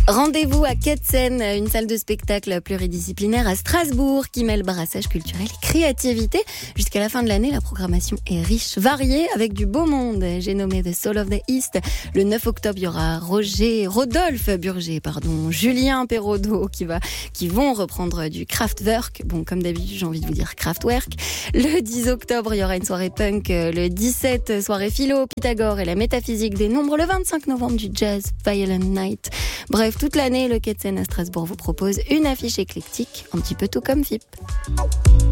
Rendez-vous à Ketsen, une salle de spectacle pluridisciplinaire à Strasbourg qui mêle brassage culturel et créativité. Jusqu'à la fin de l'année, la programmation est riche, variée, avec du beau monde. J'ai nommé The Soul of the East. Le 9 octobre, il y aura Rodolphe Burger, Julien Perraudot qui vont reprendre du Kraftwerk. Bon, comme d'habitude, j'ai envie de vous dire Kraftwerk. Le 10 octobre, il y aura une soirée punk. Le 17, soirée philo, Pythagore et la métaphysique des nombres. Le 25 novembre, du jazz, Violent Night. Bref, toute l'année, le Ketsen à Strasbourg vous propose une affiche éclectique, un petit peu tout comme FIP.